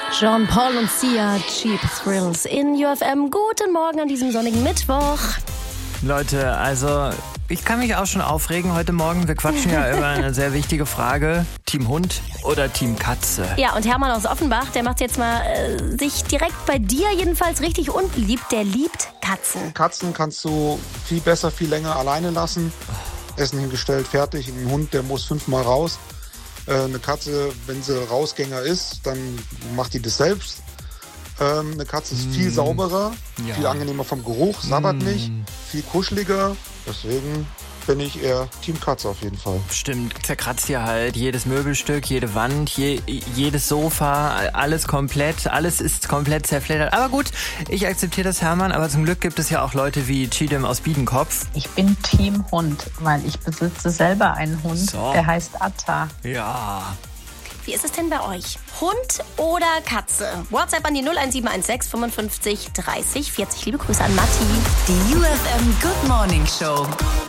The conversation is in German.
Jean Paul und Sia, Cheap Thrills in UFM. Guten Morgen an diesem sonnigen Mittwoch. Leute, also ich kann mich auch schon aufregen heute Morgen. Wir quatschen ja über eine sehr wichtige Frage. Team Hund oder Team Katze? Ja, und Hermann aus Offenbach, der macht jetzt mal sich direkt bei dir jedenfalls richtig unbeliebt. Der liebt Katzen. Katzen kannst du viel besser, viel länger alleine lassen. Essen hingestellt, fertig. Ein Hund, der muss 5-mal raus. Eine Katze, wenn sie Rausgänger ist, dann macht die das selbst. Eine Katze ist viel sauberer, viel angenehmer vom Geruch, sabbert nicht, viel kuscheliger. Deswegen bin ich eher Team Katze auf jeden Fall. Stimmt, zerkratzt hier halt jedes Möbelstück, jede Wand, jedes Sofa, alles ist komplett zerfleddert. Aber gut, ich akzeptiere das, Hermann, aber zum Glück gibt es ja auch Leute wie Chidem aus Biedenkopf. Ich bin Team Hund, weil ich besitze selber einen Hund, der heißt Atta. Ja. Wie ist es denn bei euch? Hund oder Katze? WhatsApp an die 01716 55 30 40. Liebe Grüße an Matti. Die UFM Good Morning Show.